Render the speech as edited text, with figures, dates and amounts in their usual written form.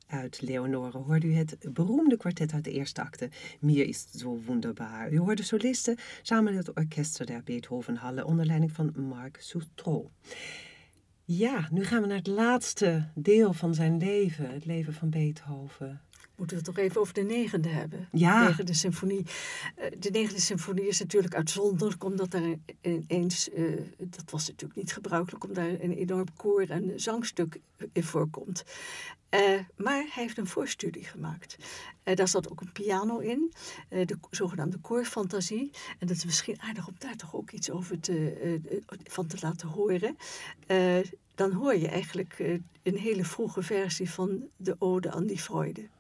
Uit Leonore hoorde u het beroemde kwartet uit de eerste acte, Mir ist so wunderbar. U hoorde solisten samen met het orkester der Beethovenhalle onder leiding van Marc Sutro. Ja, nu gaan we naar het laatste deel van zijn leven, het leven van Beethoven. Moeten we het toch even over de negende hebben? Ja. De negende symfonie. De negende symfonie is natuurlijk uitzonderlijk, omdat er ineens, dat was natuurlijk niet gebruikelijk, omdat daar een enorm koor- en zangstuk in voorkomt. Maar hij heeft een voorstudie gemaakt. Daar zat ook een piano in, de zogenaamde koorfantasie. En dat is misschien aardig om daar toch ook iets over van te laten horen. Dan hoor je eigenlijk een hele vroege versie van de Ode aan die Freude.